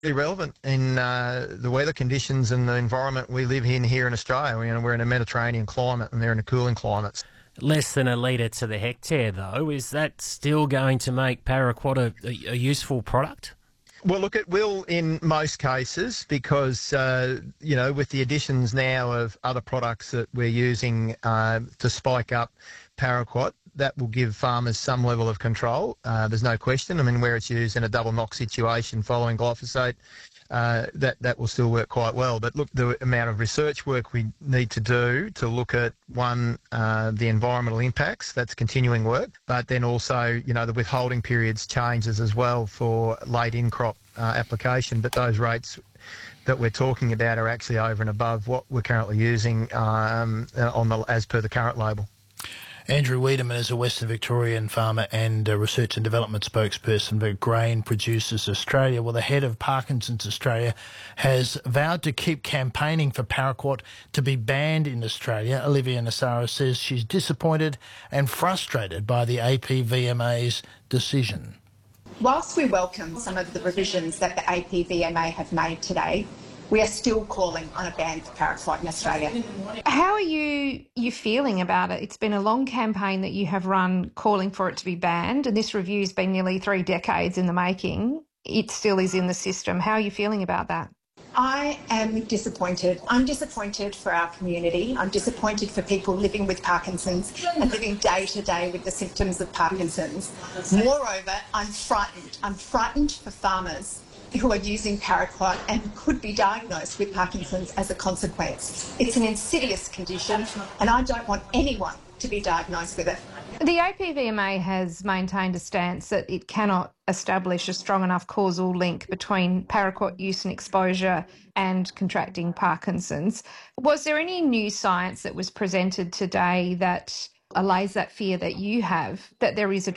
Relevant in the weather conditions and the environment we live in here in Australia. We're in a Mediterranean climate and they're in a cooling climate. Less than a litre to the hectare, though. Is that still going to make paraquat a useful product? Well, look, it will in most cases because, with the additions now of other products that we're using to spike up paraquat, that will give farmers some level of control. There's no question. I mean, where it's used in a double knock situation following glyphosate, that will still work quite well. But look, the amount of research work we need to do to look at, one, the environmental impacts, that's continuing work, but then also, the withholding periods changes as well for late in-crop application. But those rates that we're talking about are actually over and above what we're currently using as per the current label. Andrew Wiedemann is a Western Victorian farmer and research and development spokesperson for Grain Producers Australia. Well, the head of Parkinson's Australia has vowed to keep campaigning for paraquat to be banned in Australia. Olivia Nassara says she's disappointed and frustrated by the APVMA's decision. Whilst we welcome some of the revisions that the APVMA have made today, we are still calling on a ban for paraquat in Australia. How are you feeling about it? It's been a long campaign that you have run calling for it to be banned, and this review's been nearly 3 decades in the making. It still is in the system. How are you feeling about that? I am disappointed. I'm disappointed for our community. I'm disappointed for people living with Parkinson's and living day to day with the symptoms of Parkinson's. Moreover, I'm frightened. I'm frightened for farmers who are using paraquat and could be diagnosed with Parkinson's as a consequence. It's an insidious condition and I don't want anyone to be diagnosed with it. The APVMA has maintained a stance that it cannot establish a strong enough causal link between paraquat use and exposure and contracting Parkinson's. Was there any new science that was presented today that allays that fear that you have, that there is a